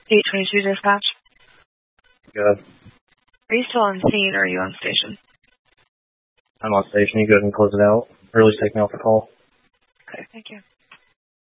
822 dispatch. Good. Are you still on scene or are you on station? I'm on station. You go ahead and close it out. Or at least take me off the call. Okay, thank you.